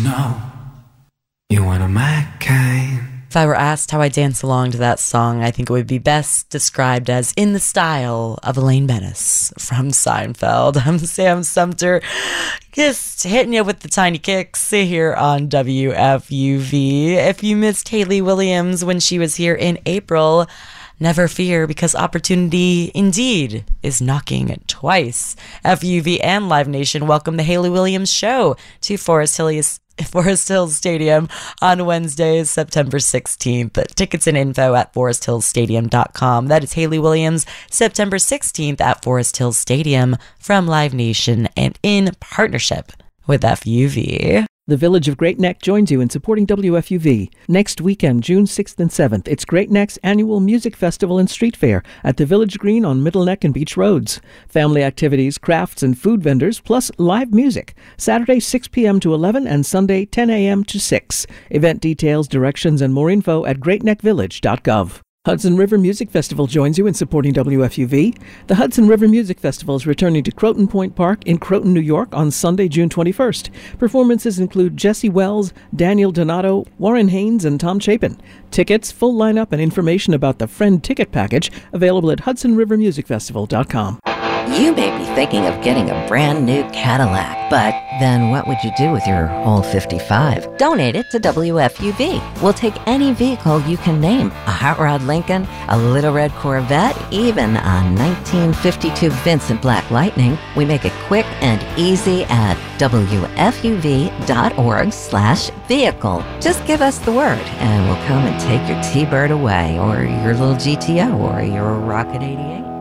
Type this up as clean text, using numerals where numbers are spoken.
know you're one of my kind. If I were asked how I dance along to that song, I think it would be best described as in the style of Elaine Benes from Seinfeld. I'm Sam Sumter, just hitting you with the tiny kicks here on WFUV. If you missed Hayley Williams when she was here in April, never fear, because opportunity indeed is knocking twice. FUV and Live Nation welcome the Hayley Williams Show to Forest Hills Stadium on Wednesday, September 16th. Tickets and info at foresthillsstadium.com. That is Hayley Williams, September 16th at Forest Hills Stadium from Live Nation and in partnership with FUV. The Village of Great Neck joins you in supporting WFUV. Next weekend, June 6th and 7th, it's Great Neck's annual music festival and street fair at the Village Green on Middle Neck and Beach Roads. Family activities, crafts, and food vendors, plus live music. Saturday, 6 p.m. to 11 and Sunday, 10 a.m. to 6. Event details, directions, and more info at greatneckvillage.gov. Hudson River Music Festival joins you in supporting WFUV. The Hudson River Music Festival is returning to Croton Point Park in Croton, New York on Sunday, June 21st. Performances include Jesse Wells, Daniel Donato, Warren Haynes, and Tom Chapin. Tickets, full lineup, and information about the Friend Ticket Package available at HudsonRiverMusicFestival.com. You may be thinking of getting a brand new Cadillac, but then what would you do with your old 55? Donate it to WFUV. We'll take any vehicle you can name. A hot rod Lincoln, a little red Corvette, even a 1952 Vincent Black Lightning. We make it quick and easy at WFUV.org/vehicle. Just give us the word and we'll come and take your T-Bird away, or your little GTO, or your Rocket 88.